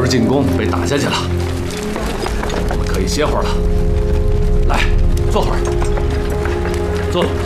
日进攻被打下去了，我们可以歇会儿了。来，坐会儿，坐。